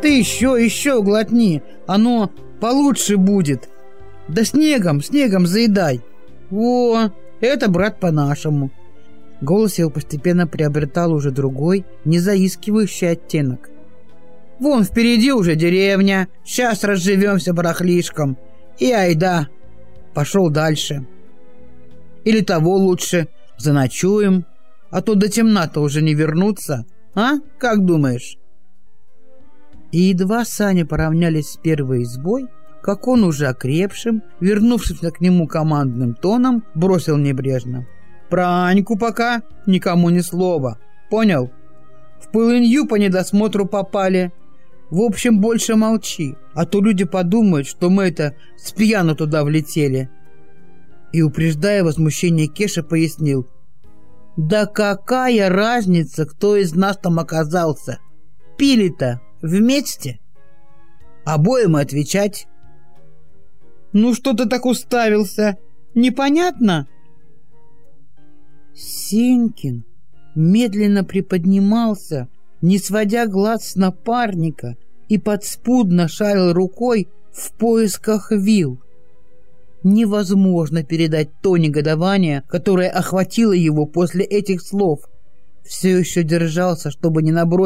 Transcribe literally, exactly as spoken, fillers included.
ты еще, еще глотни, оно получше будет. Да снегом, снегом заедай. О, это, брат, по-нашему. Голос его постепенно приобретал уже другой, незаискивающий оттенок. Вон впереди уже деревня, сейчас разживемся барахлишком. И айда, пошел дальше. Или того лучше, заночуем, а то до темна-то уже не вернуться. А, как думаешь? И едва сани поравнялись с первой избой, как он уже окрепшим, вернувшимся к нему командным тоном, бросил небрежно: «Про Аньку пока никому ни слова. Понял? В полынью по недосмотру попали. В общем, больше молчи, а то люди подумают, что мы это с пьяну туда влетели». И, упреждая возмущение Кеша, пояснил: «Да какая разница, кто из нас там оказался? Пили-то вместе. Обоим отвечать». «Ну что ты так уставился? Непонятно?» Сенькин медленно приподнимался, не сводя глаз с напарника, и подспудно шарил рукой в поисках вил. Невозможно передать то негодование, которое охватило его после этих слов. Все еще держался, чтобы не наброситься